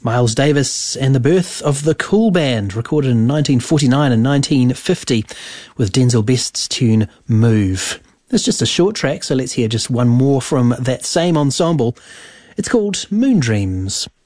Miles Davis and the birth of the Cool Band, recorded in 1949 and 1950 with Denzel Best's tune Move. It's just a short track, so let's hear just one more from that same ensemble. It's called Moon Dreams.